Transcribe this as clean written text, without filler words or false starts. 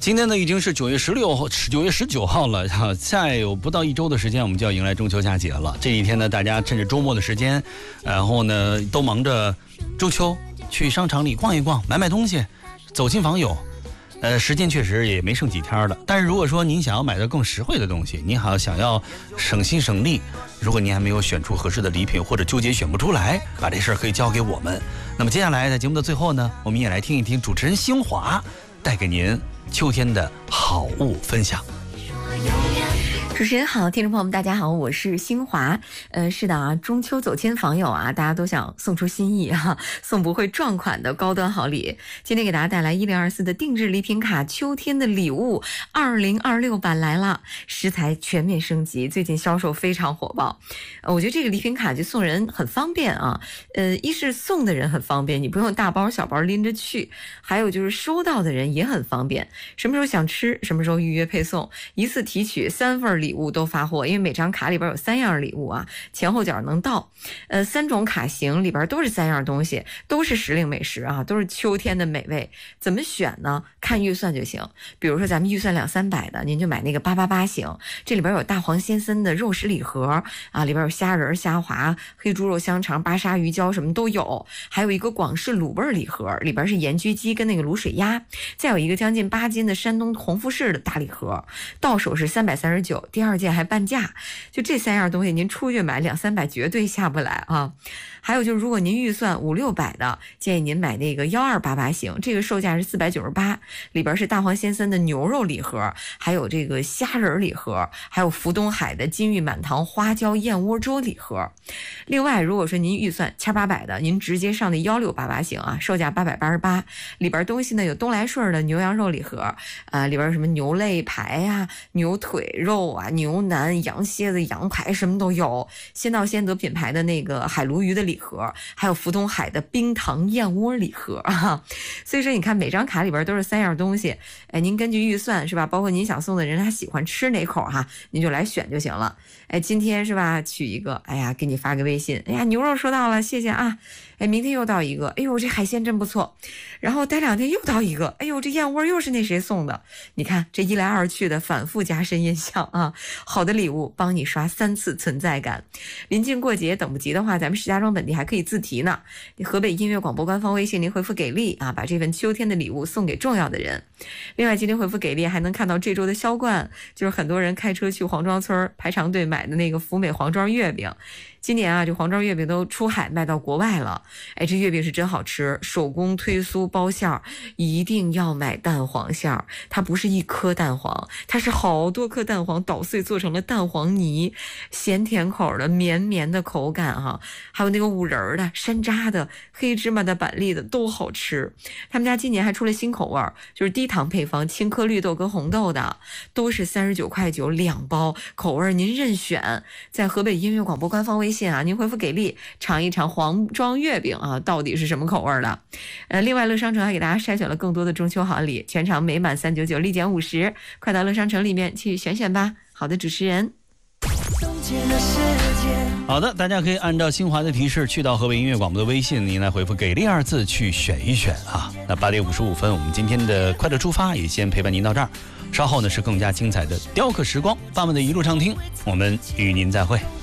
今天呢已经是9月16号、9月19号了哈，再有不到1周的时间，我们就要迎来中秋佳节了。这一天呢，大家趁着周末的时间，然后呢都忙着中秋，去商场里逛一逛，买东西，走亲访友。时间确实也没剩几天了，但是如果说您想要买到更实惠的东西，您想要省心省力，如果您还没有选出合适的礼品，或者纠结选不出来，把这事儿可以交给我们。那么接下来在节目的最后呢，我们也来听一听主持人星华带给您秋天的好物分享。 主持人好，听众朋友们大家好，我是星华。是的啊，中秋走亲访友啊，大家都想送出心意啊，送不会撞款的高端好礼。今天给大家带来1024的定制礼品卡秋天的礼物2026版来了，食材全面升级，最近销售非常火爆。我觉得这个礼品卡就送人很方便啊，一是送的人很方便，你不用大包小包拎着去，还有就是收到的人也很方便，什么时候想吃什么时候预约配送，一次提取3份礼物都发货，因为每张卡里边有3样礼物啊，前后脚能到。3种卡型里边都是3样东西，都是时令美食啊，都是秋天的美味。怎么选呢？看预算就行。比如说咱们预算200-300的，您就买那个888型，这里边有大黄先生的肉食礼盒啊，里边有虾仁、虾滑、黑猪肉香肠、巴沙鱼胶什么都有，还有一个广式卤味礼盒，里边是盐焗鸡跟那个卤水鸭，再有一个将近8斤的山东红富士的大礼盒，到手是339，第2件还半价。就这3样东西您出去买200-300绝对下不来啊。还有就是如果您预算500-600的，建议您买那个1288型，这个售价是498，里边是大黄先生的牛肉礼盒，还有这个虾仁礼盒，还有福东海的金玉满堂花椒燕窝粥礼盒。另外如果说您预算700-800的，您直接上那1688型啊，售价888，里边东西呢有东来顺的牛羊肉礼盒里边有什么牛肋排啊、牛腿肉啊、牛腩、羊蝎子、羊排什么都有，先到先得品牌的那个海鲈鱼的礼盒，还有福东海的冰糖燕窝礼盒啊。所以说你看每张卡里边都是3样东西，您根据预算是吧，包括您想送的人他喜欢吃哪口哈，您就来选就行了。今天是吧取一个，给你发个微信，牛肉收到了，谢谢啊。明天又到一个，这海鲜真不错。然后待2天又到一个，这燕窝又是那谁送的。你看这一来二去的反复加深印象啊，好的礼物帮你刷3次存在感。临近过节等不及的话，咱们石家庄本地还可以自提呢。河北音乐广播官方微信您回复给力啊，把这份秋天的礼物送给重要的人。另外今天回复给力还能看到这周的销冠，就是很多人开车去黄庄村排长队买的那个福美黄庄月饼。今年啊，这黄庄月饼都出海卖到国外了。这月饼是真好吃，手工推酥包馅儿，一定要买蛋黄馅儿。它不是1颗蛋黄，它是好多颗蛋黄捣碎做成了蛋黄泥，咸甜口的绵绵的口感哈，还有那个五仁的、山楂的、黑芝麻的、板栗的都好吃。他们家今年还出了新口味，就是低糖配方，青稞绿豆跟红豆的，都是39.9块2包，口味您任选。在河北音乐广播官方微信啊，您回复给力尝一尝黄庄月饼啊，到底是什么口味的。另外乐商城还给大家筛选了更多的中秋好礼，全场每满399立减50，快到乐商城里面去选选吧。好的，主持人。 好的，大家可以按照新华的提示去到河北音乐广播的微信，您来回复给力2字去选一选啊。那8点55分，我们今天的快乐出发也先陪伴您到这儿，稍后呢是更加精彩的雕刻时光，爸妈的一路畅听，我们与您再会。